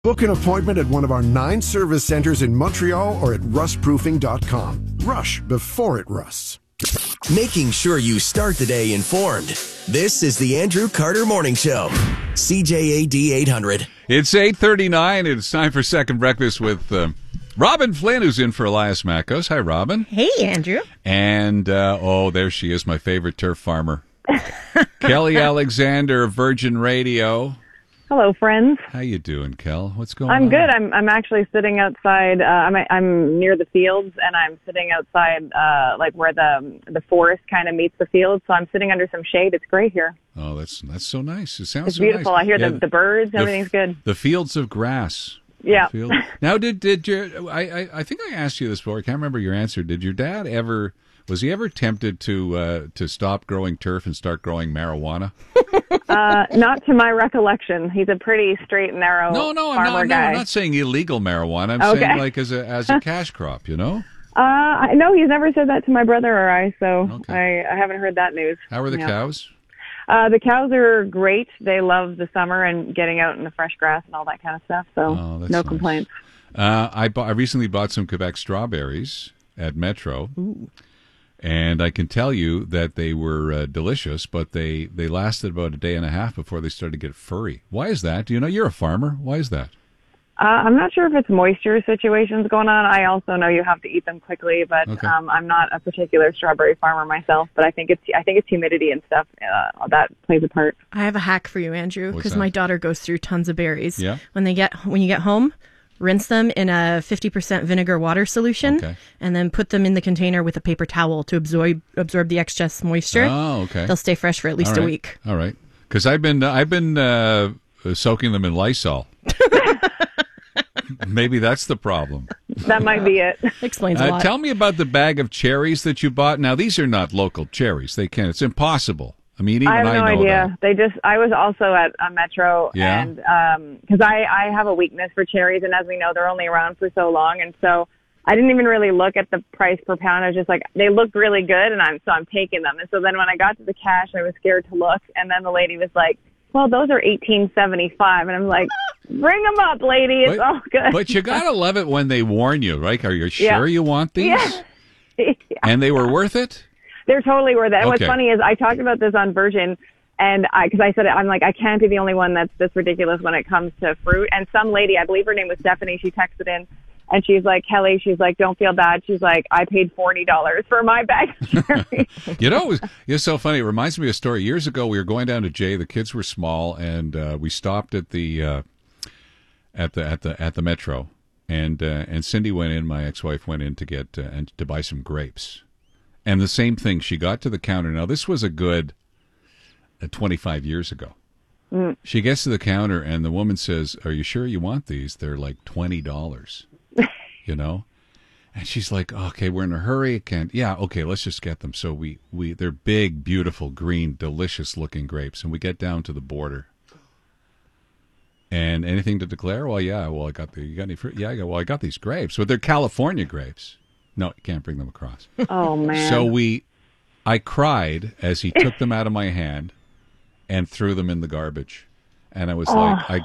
Book an appointment at one of our 9 service centers in Montreal or at rustproofing.com. Rush before it rusts. Making sure you start the day informed. This is the Andrew Carter Morning Show. CJAD 800. It's 8:39. It's time for Second Breakfast with Robin Flynn, who's in for Elias Mackos. Hi, Robin. Hey, Andrew. And, there she is, my favorite turf farmer. Kelly Alexander of Virgin Radio. Hello, friends. How you doing, Kel? What's going on? I'm good. I'm actually sitting outside. I'm near the fields, and I'm sitting outside, like where the forest kind of meets the field. So I'm sitting under some shade. It's great here. Oh, that's so nice. It sounds It's so beautiful. nice. I hear the birds. Everything's good. The fields of grass. Yeah. Now, did your? I think I asked you this before. I can't remember your answer. Did your dad ever? Was he ever tempted to stop growing turf and start growing marijuana? Not to my recollection. He's a pretty straight and narrow farmer guy. I'm not saying illegal marijuana. I'm saying like as a cash crop, you know? I know he's never said that to my brother or I, so I haven't heard that news. How are the cows? The cows are great. They love the summer and getting out in the fresh grass and all that kind of stuff, so no complaints. I recently bought some Quebec strawberries at Metro. Ooh. And I can tell you that they were delicious, but they lasted about a day and a half before they started to get furry. Why is that? Do you know? You're a farmer. Why is that? I'm not sure if it's moisture situations going on. I also know you have to eat them quickly, but I'm not a particular strawberry farmer myself. But I think it's humidity and stuff that plays a part. I have a hack for you, Andrew, because that? my daughter goes through tons of berries. Yeah. When you get home, rinse them in a 50% vinegar water solution, and then put them in the container with a paper towel to absorb the excess moisture. Oh, okay. They'll stay fresh for at least a week. All right. Because I've been soaking them in Lysol. Maybe that's the problem. That might be it. Explains a lot. Tell me about the bag of cherries that you bought. Now, these are not local cherries. It's impossible. I mean, even I have no know idea. that. I was also at a Metro, Yeah. and because I have a weakness for cherries, and as we know, they're only around for so long, and so I didn't even really look at the price per pound. I was just like, they looked really good, and I'm taking them. And so then when I got to the cash, I was scared to look, and then the lady was like, "Well, those are $18.75," and I'm like, "Bring them up, lady. It's all good." But you gotta love it when they warn you, right? Are you sure you want these? Yeah. And they were worth it? They're totally worth it. And what's Okay. funny is I talked about this on Virgin, and because I said it, I'm like, I can't be the only one that's this ridiculous when it comes to fruit. And some lady, I believe her name was Stephanie, she texted in, and she's like, "Kelly," she's like, "don't feel bad." She's like, "I paid $40 for my bag of cherries." It's so funny. It reminds me of a story. Years ago, we were going down to Jay. The kids were small, and we stopped at the Metro, and Cindy went in. My ex-wife went in to get and to buy some grapes. And the same thing, she got to the counter. Now, this was a good 25 years ago. She gets to the counter, and the woman says, "Are you sure you want these? They're like $20, you know?" And she's like, "Okay, we're in a hurry. Okay, let's just get them." So they're big, beautiful, green, delicious-looking grapes, and we get down to the border. And anything to declare? Well, yeah. Well, you got any fruit? Yeah, I got these grapes, but they're California grapes. No, you can't bring them across. Oh, man. So I cried as he took them out of my hand and threw them in the garbage. And I was like,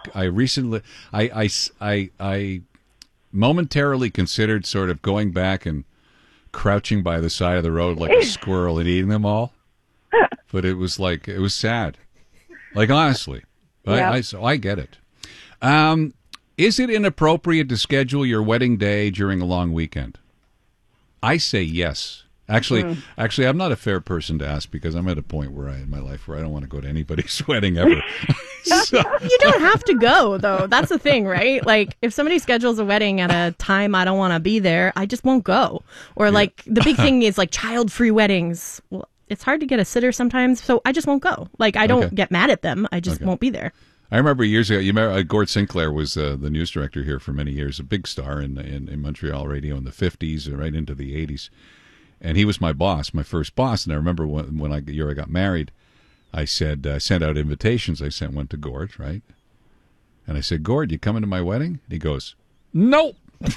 I momentarily considered sort of going back and crouching by the side of the road like a squirrel and eating them all. But it was sad. Like, honestly. Yeah. So I get it. Is it inappropriate to schedule your wedding day during a long weekend? I say yes. Actually, I'm not a fair person to ask because I'm at a point in my life where I don't want to go to anybody's wedding ever. So. You don't have to go, though. That's the thing, right? Like, if somebody schedules a wedding at a time I don't want to be there, I just won't go. Or, like, the big thing is, like, child-free weddings. Well, it's hard to get a sitter sometimes, so I just won't go. Like, I don't get mad at them. I just won't be there. I remember years ago, Gord Sinclair was the news director here for many years, a big star in Montreal radio in the 50s and right into the 80s. And he was my boss, my first boss. And I remember when I got married, I said, I sent out invitations. I sent one to Gord, right? And I said, "Gord, you coming to my wedding?" And he goes, "No."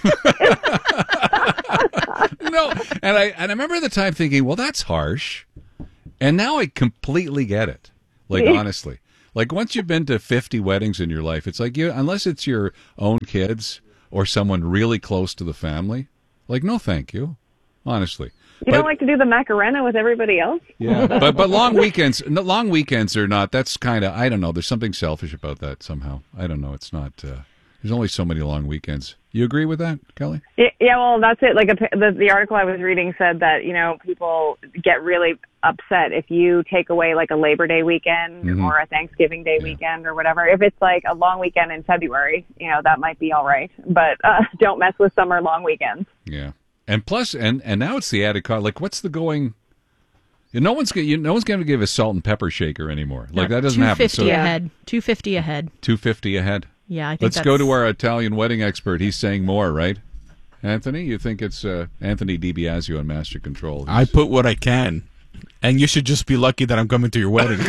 No. And I remember at the time thinking, well, that's harsh. And now I completely get it. Like, honestly. Like once you've been to 50 weddings in your life, it's like unless it's your own kids or someone really close to the family, like no thank you, honestly. You don't like to do the Macarena with everybody else? Yeah, but long weekends are not. That's kind of, I don't know. There's something selfish about that somehow. I don't know. It's not. There's only so many long weekends. You agree with that, Kelly? Yeah, well, that's it. Like the article I was reading said that, people get really upset if you take away like a Labor Day weekend or a Thanksgiving Day weekend or whatever. If it's like a long weekend in February, that might be all right. But don't mess with summer long weekends. Yeah. And plus, and now it's the added cost. Like, what's the going? No one's going to give a salt and pepper shaker anymore. Like that doesn't happen. $250 ahead. $250 ahead. $250 ahead. Yeah, I think Let's go to our Italian wedding expert. He's saying more, right? Anthony, you think it's Anthony DiBiasio on Master Control? I put what I can, and you should just be lucky that I'm coming to your wedding.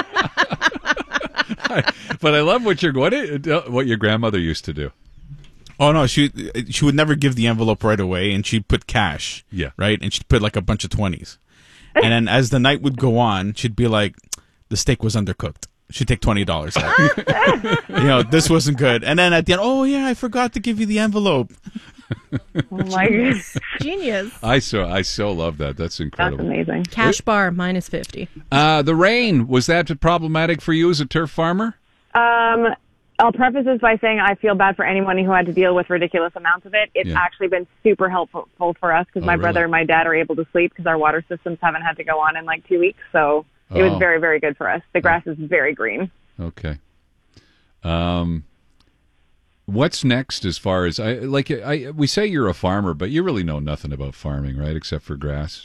But I love what your grandmother used to do. Oh no, she would never give the envelope right away, and she'd put cash. Yeah. Right, and she'd put like a bunch of 20s, and then as the night would go on, she'd be like, "The steak was undercooked." She'd take $20 out. This wasn't good, and then at the end, oh yeah, I forgot to give you the envelope. Oh my goodness. Genius. I so love that. That's incredible. That's amazing. Cash bar minus 50. The rain, was that problematic for you as a turf farmer? I'll preface this by saying I feel bad for anyone who had to deal with ridiculous amounts of it. It's actually been super helpful for us because my brother and my dad are able to sleep because our water systems haven't had to go on in like 2 weeks. So it was very, very good for us. The grass is very green. Okay. What's next as far as we say you're a farmer, but you really know nothing about farming, right? Except for grass.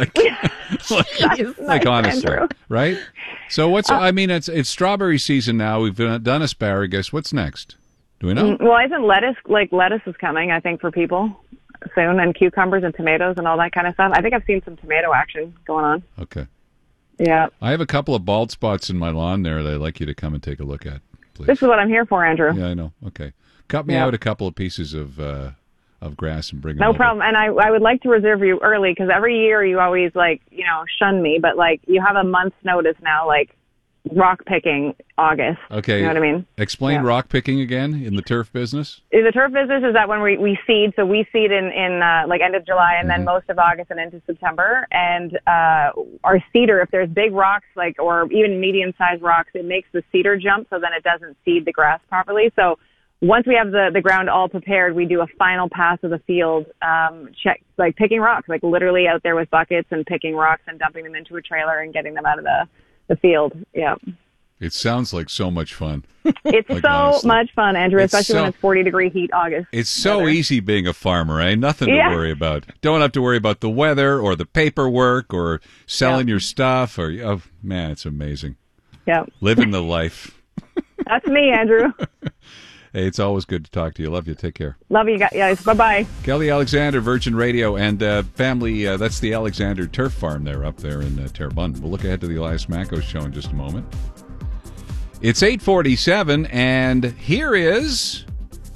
like honestly, Andrew. Right? So it's strawberry season now. We've done asparagus. What's next? Do we know? Well, isn't lettuce is coming, I think, for people soon, and cucumbers and tomatoes and all that kind of stuff. I think I've seen some tomato action going on. Okay. Yeah. I have a couple of bald spots in my lawn there that I'd like you to come and take a look at, please. This is what I'm here for, Andrew. Yeah, I know. Okay. Cut me out a couple of pieces of grass and bring them over. No problem. And I would like to reserve you early because every year you always shun me, but you have a month's notice now, rock picking August. Okay. You know what I mean? Explain rock picking again in the turf business. The turf business is that when we seed, so we seed in end of July and then most of August and into September. And our seeder, if there's big rocks or even medium-sized rocks, it makes the seeder jump so then it doesn't seed the grass properly. So once we have the ground all prepared, we do a final pass of the field, picking rocks, literally out there with buckets and picking rocks and dumping them into a trailer and getting them out of the field. Yeah. It sounds like so much fun. It's honestly. Much fun, Andrew, especially when it's 40-degree heat August. It's so easy being a farmer, eh? Nothing to worry about. Don't have to worry about the weather or the paperwork or selling your stuff. Oh, man, it's amazing. Yeah. Living the life. That's me, Andrew. Hey, it's always good to talk to you. Love you. Take care. Love you guys. Bye-bye. Kelly Alexander, Virgin Radio, and family, that's the Alexander Turf Farm there up there in Terrebonne. We'll look ahead to the Elias Macko show in just a moment. It's 8:47, and here is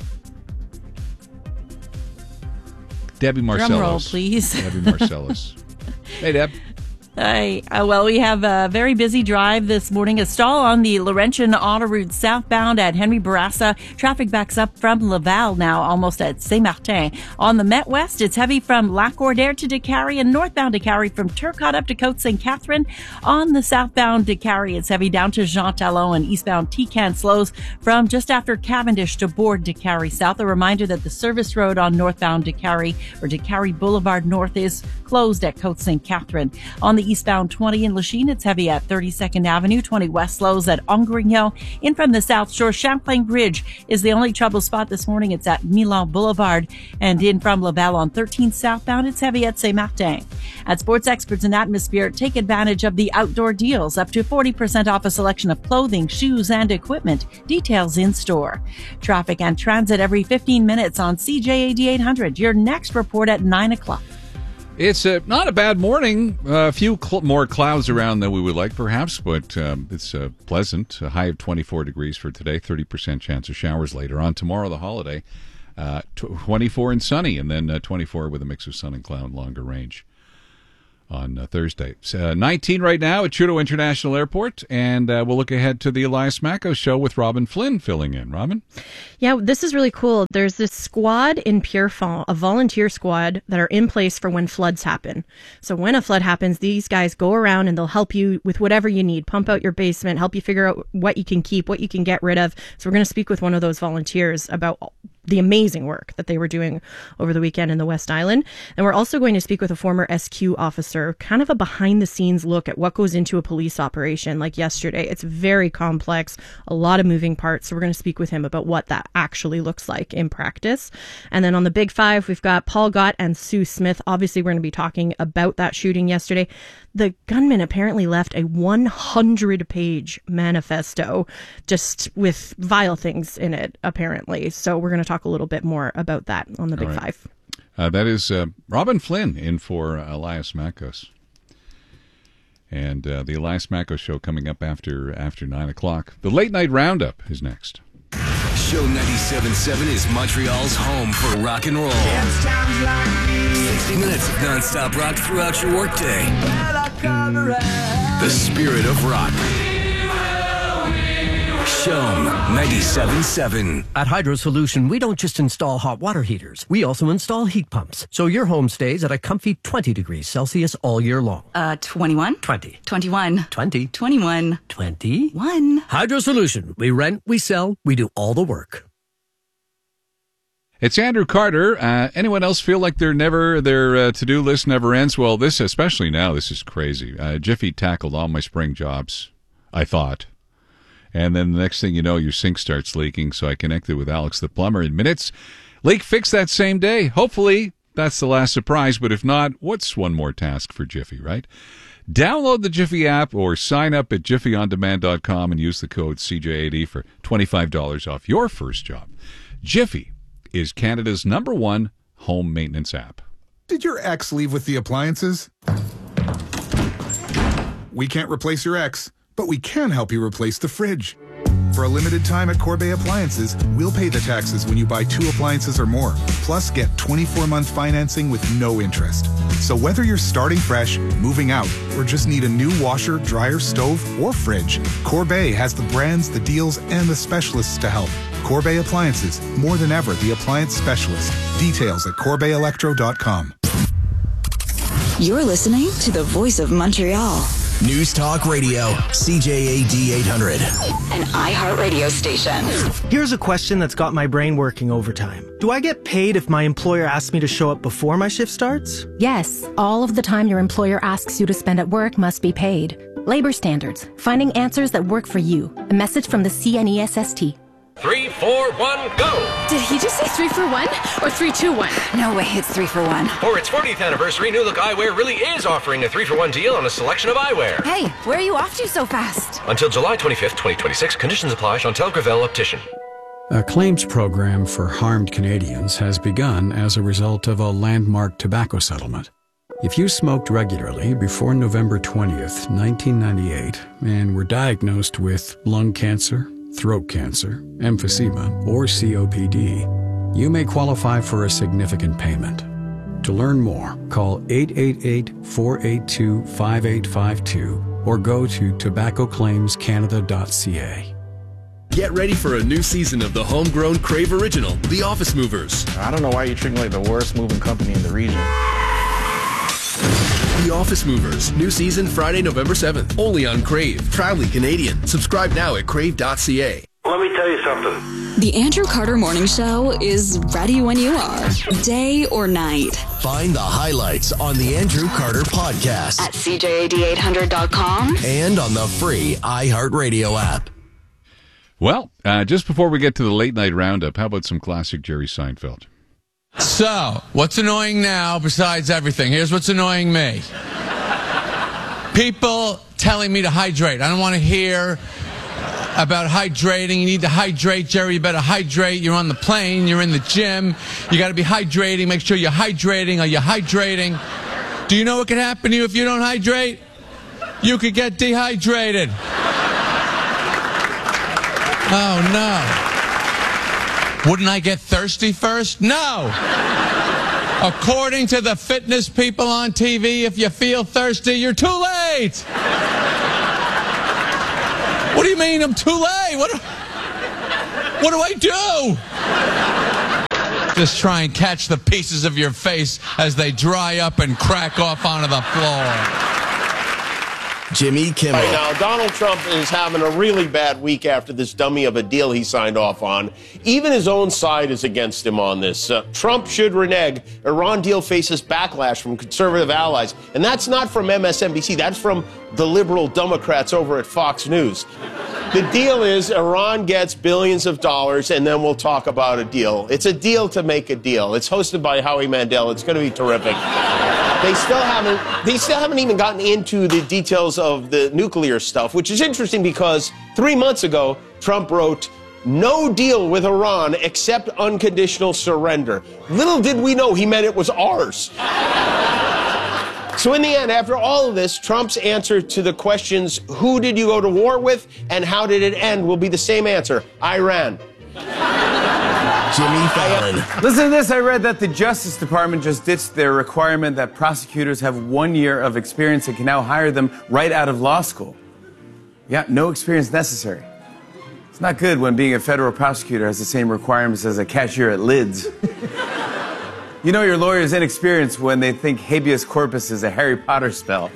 Debbie Marcellus. Drum roll, please. Debbie Marcellus. Hey, Deb. Hi. Well, we have a very busy drive this morning. A stall on the Laurentian Autoroute southbound at Henry Bourassa. Traffic backs up from Laval now, almost at Saint-Martin. On the Met West, it's heavy from Lac-Cordaire to Décarie and northbound Décarie from Turcotte up to Côte-Saint-Catherine. On the southbound Décarie, it's heavy down to Jean Talon, and eastbound Tecan slows from just after Cavendish to Bourg Décarie South. A reminder that the service road on northbound Décarie or Décarie Boulevard North is closed at Côte-Saint-Catherine. On the eastbound 20 in Lachine, it's heavy at 32nd Avenue. 20 west slows at Ongrignon. In from the South Shore, Champlain Bridge is the only trouble spot this morning. It's at Milan Boulevard. And in from Laval on 13 southbound, it's heavy at Saint-Martin. At Sports Experts in Atmosphere, take advantage of the outdoor deals. Up to 40% off a selection of clothing, shoes, and equipment. Details in store. Traffic and transit every 15 minutes on CJAD 800. Your next report at 9 o'clock. It's not a bad morning. A few more clouds around than we would like, perhaps, but it's pleasant. A high of 24 degrees for today, 30% chance of showers later on. Tomorrow, the holiday, 24 and sunny, and then 24 with a mix of sun and cloud, longer range. on Thursday. It's 19 right now at Trudeau International Airport, and we'll look ahead to the Elias Macco show with Robin Flynn filling in. Robin? Yeah, this is really cool. There's this squad in Pierrefonds, a volunteer squad that are in place for when floods happen. So when a flood happens, these guys go around and they'll help you with whatever you need, pump out your basement, help you figure out what you can keep, what you can get rid of. So we're going to speak with one of those volunteers about the amazing work that they were doing over the weekend in the West Island. And we're also going to speak with a former SQ officer, kind of a behind the scenes look at what goes into a police operation like yesterday. It's very complex, a lot of moving parts. So we're going to speak with him about what that actually looks like in practice. And then on the Big Five, we've got Paul Gott and Sue Smith. Obviously, we're going to be talking about that shooting yesterday. The gunman apparently left a 100-page manifesto just with vile things in it, apparently. So we're going to talk a little bit more about that on the Big Five. That is Robin Flynn in for Elias Mackos. And the Elias Macco show coming up after 9 o'clock. The Late Night Roundup is next. Show 97.7 is Montreal's home for rock and roll. 60 minutes of non-stop rock throughout your workday. The spirit of rock. Show 97.7. At Hydro Solution, we don't just install hot water heaters. We also install heat pumps, so your home stays at a comfy 20 degrees Celsius all year long. 21? 20. 21. 20. 21. 21. Hydro Solution. We rent, we sell, we do all the work. It's Andrew Carter. Anyone else feel like their to-do list never ends? Well, this, especially now, this is crazy. Jiffy tackled all my spring jobs, I thought. And then the next thing you know, your sink starts leaking, so I connected with Alex the plumber in minutes. Leak fixed that same day. Hopefully, that's the last surprise, but if not, what's one more task for Jiffy, right? Download the Jiffy app or sign up at jiffyondemand.com and use the code CJAD for $25 off your first job. Jiffy is Canada's #1 home maintenance app. Did your ex leave with the appliances? We can't replace your ex, but we can help you replace the fridge. For a limited time at Corbeil Appliances, we'll pay the taxes when you buy 2 appliances or more, plus get 24-month financing with no interest. So whether you're starting fresh, moving out, or just need a new washer, dryer, stove, or fridge, Corbeil has the brands, the deals, and the specialists to help. Corbeil Appliances, more than ever the appliance specialist. Details at CorbeilElectro.com. You're listening to the Voice of Montreal. News Talk Radio, CJAD 800. An iHeartRadio station. Here's a question that's got my brain working overtime. Do I get paid if my employer asks me to show up before my shift starts? Yes, all of the time your employer asks you to spend at work must be paid. Labor standards, finding answers that work for you. A message from the CNESST. 3, 4, 1, go! Did he just say 3 for 1 or 3, 2, 1? No way, it's 3 for 1. For its 40th anniversary, New Look Eyewear really is offering a 3 for 1 deal on a selection of eyewear. Hey, where are you off to so fast? Until July 25th, 2026, conditions apply. Chantal Gravel, Optician. A claims program for harmed Canadians has begun as a result of a landmark tobacco settlement. If you smoked regularly before November 20th, 1998, and were diagnosed with lung cancer, throat cancer, emphysema, or COPD, you may qualify for a significant payment. To learn more, call 888-482-5852 or go to tobaccoclaimscanada.ca. Get ready for a new season of the homegrown Crave Original, The Office Movers. I don't know why you treat me like the worst moving company in the region. The Office Movers. New season Friday, November 7th. Only on Crave. Proudly Canadian. Subscribe now at crave.ca. Let me tell you something. The Andrew Carter Morning Show is ready when you are, day or night. Find the highlights on the Andrew Carter podcast at CJAD800.com and on the free iHeartRadio app. Well, just before we get to the Late Night Roundup, how about some classic Jerry Seinfeld? So, what's annoying now besides everything? Here's what's annoying me. People telling me to hydrate. I don't want to hear about hydrating. You need to hydrate, Jerry. You better hydrate. You're on the plane. You're in the gym. You got to be hydrating. Make sure you're hydrating. Are you hydrating? Do you know what could happen to you if you don't hydrate? You could get dehydrated. Oh, no. Wouldn't I get thirsty first? No. According to the fitness people on TV, if you feel thirsty, you're too late. What do you mean I'm too late? What do I do? Just try and catch the pieces of your face as they dry up and crack off onto the floor. Jimmy Kimmel. Right now, Donald Trump is having a really bad week after this dummy of a deal he signed off on. Even his own side is against him on this. Trump should renege. Iran deal faces backlash from conservative allies. And that's not from MSNBC. That's from the liberal Democrats over at Fox News. The deal is Iran gets billions of dollars, and then we'll talk about a deal. It's a deal to make a deal. It's hosted by Howie Mandel. It's going to be terrific. They still haven't even gotten into the details of the nuclear stuff, which is interesting because 3 months ago, Trump wrote, "No deal with Iran except unconditional surrender." Little did we know he meant it was ours. So in the end, after all of this, Trump's answer to the questions, who did you go to war with and how did it end, will be the same answer: Iran. Jimmy Fallon. Listen to this. I read that the Justice Department just ditched their requirement that prosecutors have 1 year of experience and can now hire them right out of law school. Yeah, no experience necessary. It's not good when being a federal prosecutor has the same requirements as a cashier at Lids. You know your lawyer is inexperienced when they think habeas corpus is a Harry Potter spell.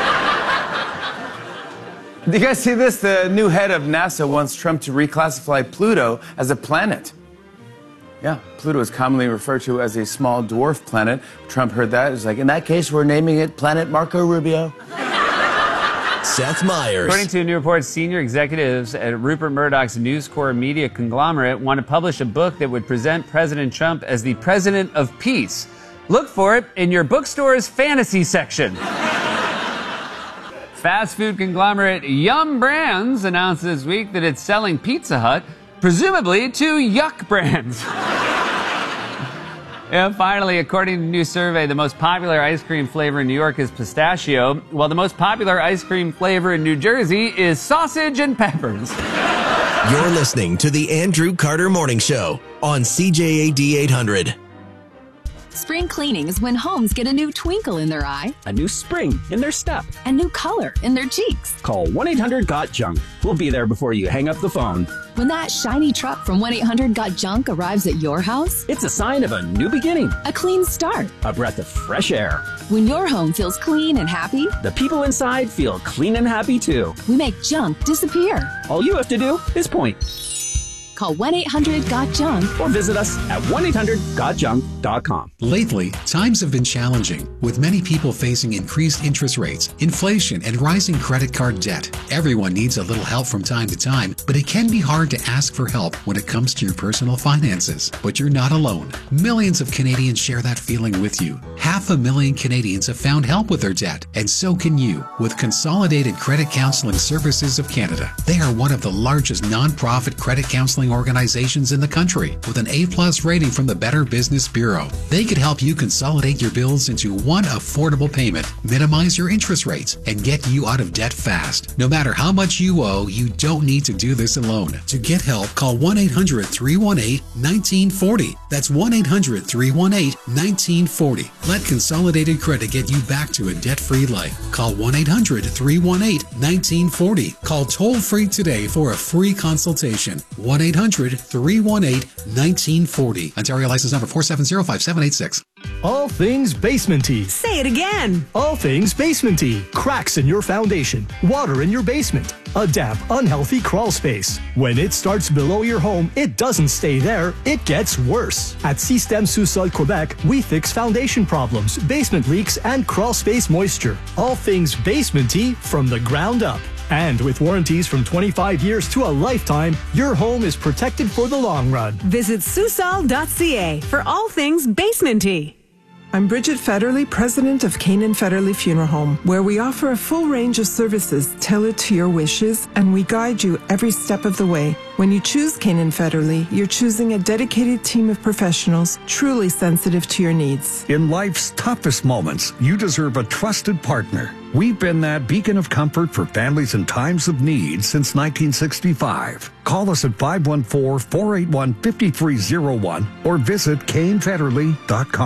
Do you guys see this? The new head of NASA wants Trump to reclassify Pluto as a planet. Yeah, Pluto is commonly referred to as a small dwarf planet. Trump heard that. He's like, in that case, we're naming it Planet Marco Rubio. Seth Meyers. According to a new report, senior executives at Rupert Murdoch's News Corp media conglomerate want to publish a book that would present President Trump as the president of peace. Look for it in your bookstore's fantasy section. Fast food conglomerate Yum Brands announced this week that it's selling Pizza Hut, presumably to Yuck Brands. And finally, according to a new survey, the most popular ice cream flavor in New York is pistachio, while the most popular ice cream flavor in New Jersey is sausage and peppers. You're listening to the Andrew Carter Morning Show on CJAD 800. Spring cleaning is when homes get a new twinkle in their eye, A new spring in their step. a new color in their cheeks. Call 1-800-GOT-JUNK. We'll be there before you hang up the phone. When that shiny truck from 1-800-GOT-JUNK arrives at your house, It's a sign of a new beginning, a clean start. a breath of fresh air. When your home feels clean and happy, The people inside feel clean and happy too. we make junk disappear. All you have to do is point. Call 1-800-GOT-JUNK or visit us at 1-800-GOTJUNK.com. Lately, times have been challenging, with many people facing increased interest rates, inflation, and rising credit card debt. Everyone needs a little help from time to time, but it can be hard to ask for help when it comes to your personal finances. But you're not alone. Millions of Canadians share that feeling with you. 500,000 Canadians have found help with their debt, and so can you with Consolidated Credit Counseling Services of Canada. They are one of the largest nonprofit credit counseling organizations in the country with an A+ rating from the Better Business Bureau. They could help you consolidate your bills into one affordable payment, minimize your interest rates, and get you out of debt fast. No matter how much you owe, you don't need to do this alone. To get help, call 1-800-318-1940. That's 1-800-318-1940. Let Consolidated Credit get you back to a debt-free life. Call 1-800-318-1940. Call toll-free today for a free consultation. 1-800-318-1940. Ontario license number 4705786. All things basementy. Say it again. All things basementy. Cracks in your foundation. Water in your basement. A damp, unhealthy crawl space. When it starts below your home, it doesn't stay there. It gets worse. At Système Sous-Sol Quebec, we fix foundation problems, basement leaks, and crawl space moisture. All things basementy from the ground up. And with warranties from 25 years to a lifetime, your home is protected for the long run. Visit susol.ca for all things basementy. I'm Bridget Federley, president of Canaan Federley Funeral Home, where we offer a full range of services tailored to your wishes, and we guide you every step of the way. When you choose Canaan Federley, you're choosing a dedicated team of professionals truly sensitive to your needs. In life's toughest moments, you deserve a trusted partner. We've been that beacon of comfort for families in times of need since 1965. Call us at 514-481-5301 or visit CainFederley.com.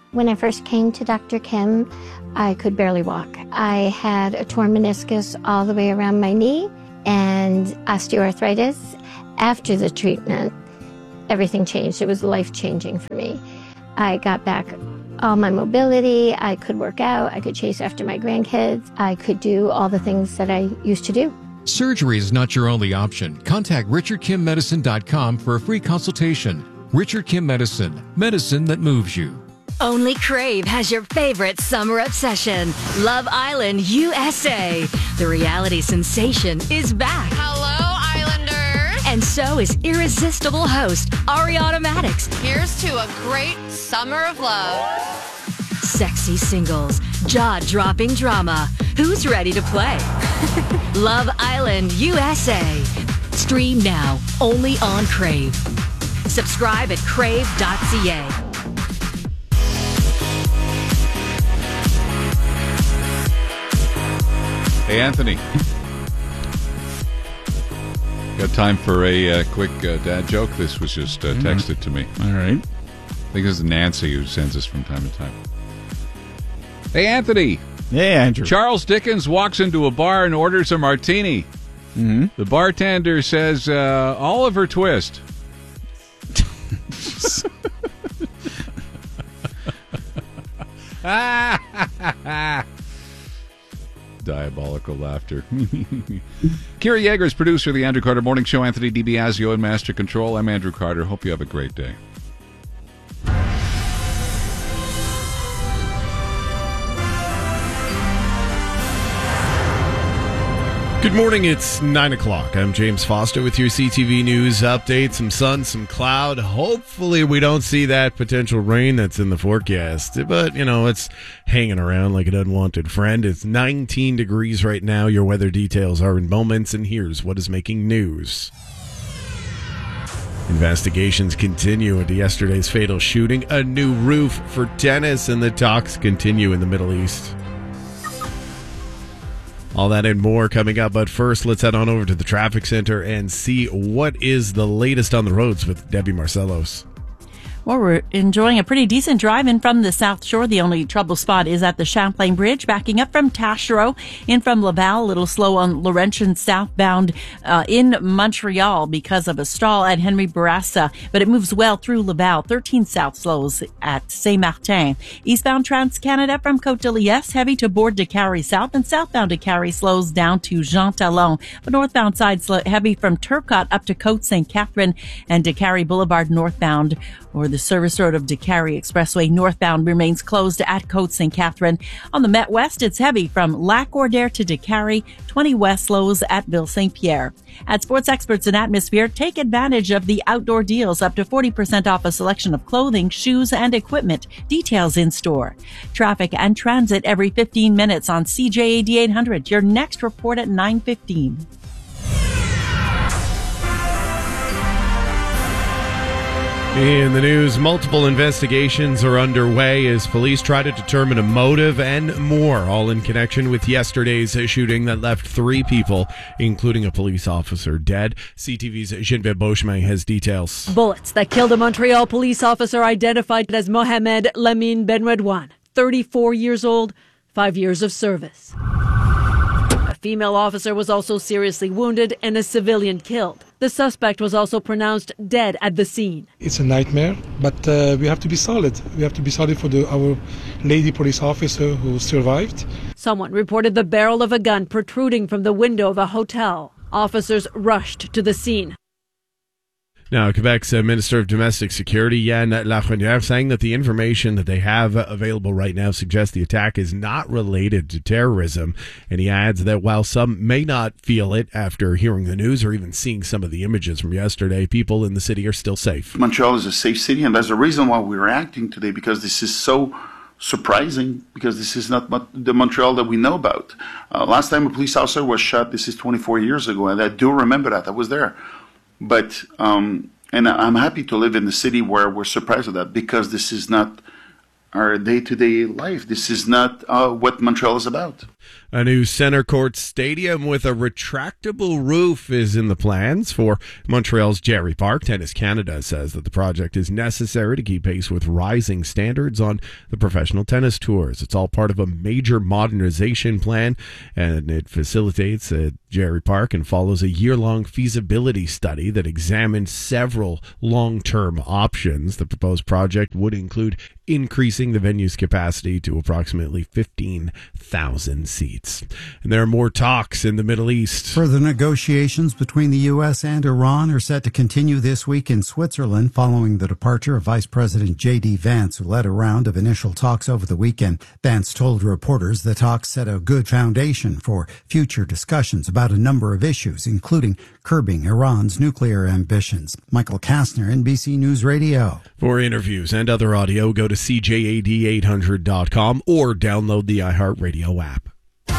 When I first came to Dr. Kim, I could barely walk. I had a torn meniscus all the way around my knee and osteoarthritis. After the treatment, everything changed. It was life-changing for me. I got back all my mobility. I could work out. I could chase after my grandkids. I could do all the things that I used to do. Surgery is not your only option. Contact RichardKimMedicine.com for a free consultation. Richard Kim Medicine. Medicine that moves you. Only Crave has your favorite summer obsession, Love Island USA. The reality sensation is back. Hello, Islanders. And so is irresistible host Ariana Madix. Here's to a great summer of love. Sexy singles, jaw-dropping drama. Who's ready to play? Love Island USA. Stream now, only on Crave. Subscribe at crave.ca. Hey, Anthony. Got time for a quick dad joke? This was just texted to me. All right. I think this is Nancy who sends us from time to time. Hey, Anthony. Hey, Andrew. Charles Dickens walks into a bar and orders a martini. Mm-hmm. The bartender says, Oliver Twist. Diabolical laughter. Kira Yeager is producer of the Andrew Carter Morning Show. Anthony DiBiasio in Master Control. I'm Andrew Carter. Hope you have a great day. Good morning, it's 9 o'clock. I'm James Foster with your CTV News update. Some sun, some cloud. Hopefully we don't see that potential rain that's in the forecast. But, it's hanging around like an unwanted friend. It's 19 degrees right now. Your weather details are in moments, and here's what is making news. Investigations continue into yesterday's fatal shooting. A new roof for tennis, and the talks continue in the Middle East. All that and more coming up, but first, let's head on over to the traffic center and see what is the latest on the roads with Debbie Marcellos. Well, we're enjoying a pretty decent drive in from the South Shore. The only trouble spot is at the Champlain Bridge, backing up from Taschereau, in from Laval, a little slow on Laurentian southbound in Montreal because of a stall at Henry Bourassa, but it moves well through Laval. 13 south slows at Saint-Martin. Eastbound Trans-Canada from Côte-de-Liesse, heavy to Bourg de Carry South, and southbound to Carry slows down to Jean Talon. The northbound side slow, heavy from Turcotte up to Côte St. Catherine and de Carry Boulevard northbound, or the service road of DeCarry Expressway northbound remains closed at Côte St. Catherine. On the Met West, it's heavy from Lac-Ordère to DeCarry, 20 west slows at Ville St. Pierre. At Sports Experts in Atmosphere, take advantage of the outdoor deals, up to 40% off a selection of clothing, shoes, and equipment. Details in store. Traffic and transit every 15 minutes on CJAD 800. Your next report at 9:15. In the news, multiple investigations are underway as police try to determine a motive and more, all in connection with yesterday's shooting that left 3 people, including a police officer, dead. CTV's Geneviève Beauchemin has details. Bullets that killed a Montreal police officer identified as Mohamed Lamine Benredouane, 34 years old, 5 years of service. A female officer was also seriously wounded and a civilian killed. The suspect was also pronounced dead at the scene. It's a nightmare, but we have to be solid. We have to be solid for our lady police officer who survived. Someone reported the barrel of a gun protruding from the window of a hotel. Officers rushed to the scene. Now, Quebec's Minister of Domestic Security, Yann Lafrenière, saying that the information that they have available right now suggests the attack is not related to terrorism. And he adds that while some may not feel it after hearing the news or even seeing some of the images from yesterday, people in the city are still safe. Montreal is a safe city, and that's the reason why we're acting today, because this is so surprising, because this is not the Montreal that we know about. Last time a police officer was shot, this is 24 years ago, and I do remember that. I was there. But, and I'm happy to live in the city where we're surprised at that, because this is not our day-to-day life. This is not what Montreal is about. A new center court stadium with a retractable roof is in the plans for Montreal's Jerry Park. Tennis Canada says that the project is necessary to keep pace with rising standards on the professional tennis tours. It's all part of a major modernization plan, and it facilitates at Jerry Park and follows a year-long feasibility study that examined several long-term options. The proposed project would include increasing the venue's capacity to approximately 15,000 seats. And there are more talks in the Middle East. Further negotiations between the U.S. and Iran are set to continue this week in Switzerland following the departure of Vice President J.D. Vance, who led a round of initial talks over the weekend. Vance told reporters the talks set a good foundation for future discussions about a number of issues, including curbing Iran's nuclear ambitions. Michael Kastner, NBC News Radio. For interviews and other audio, go to CJAD800.com or download the iHeartRadio app.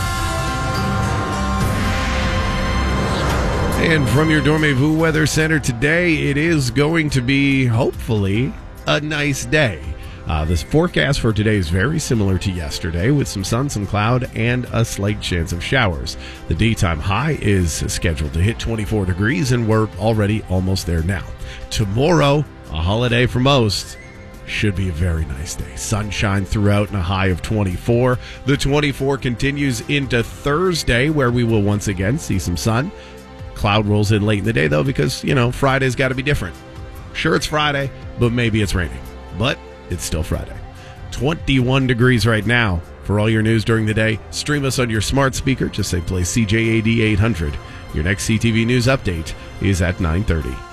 And from your Dormez-vous Weather Center today, it is going to be, hopefully, a nice day. This forecast for today is very similar to yesterday, with some sun, some cloud, and a slight chance of showers. The daytime high is scheduled to hit 24 degrees, and we're already almost there now. Tomorrow, a holiday for most, should be a very nice day. Sunshine throughout and a high of 24. The 24 continues into Thursday, where we will once again see some sun. Cloud rolls in late in the day, though, because, Friday's got to be different. Sure, it's Friday, but maybe it's raining. But it's still Friday. 21 degrees right now. For all your news during the day, stream us on your smart speaker. Just say play CJAD 800. Your next CTV News update is at 9:30.